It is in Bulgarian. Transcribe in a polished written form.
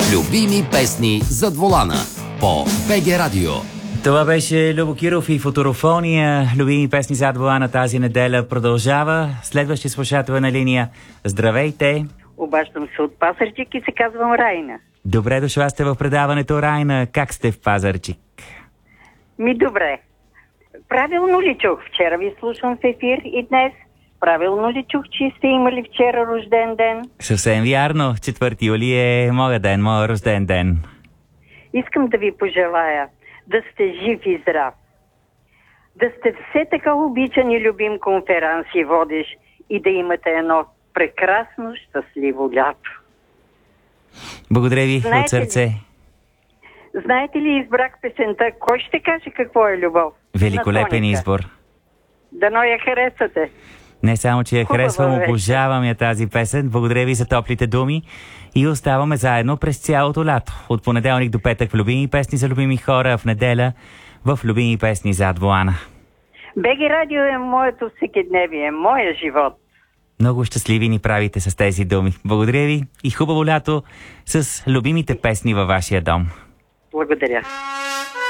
Любими песни зад волана по БГ Радио. Това беше Любо Киров и Футурофония. Любими песни зад волана тази неделя продължава. Следващи слушател на линия. Здравейте! Обаждам се от Пазарджик и се казвам Райна. Добре дошла сте в предаването, Райна. Как сте в Пазарджик? Добре. Правилно ли чух? Вчера ви слушам в ефир и днес. Правилно ли чух, че сте имали вчера рожден ден? Съвсем вярно. 4 юли е моя ден, моя рожден ден. Искам да ви пожелая да сте жив и здрав. Да сте все така обичан и любим конференц и водиш и да имате едно прекрасно, щастливо лято. Благодаря ви от сърце. Знаете ли, избрах песента "Кой ще каже какво е любов"? Великолепен избор. Дано я харесате. Не само, че я харесвам, обожавам я тази песен. Благодаря ви за топлите думи и оставаме заедно през цялото лято. От понеделник до петък в Любими песни за любими хора, в неделя в Любими песни зад волана. БГ Радио е моето всекидневие, моя живот. Много щастливи ни правите с тези думи. Благодаря ви и хубаво лято с любимите песни във вашия дом. Благодаря.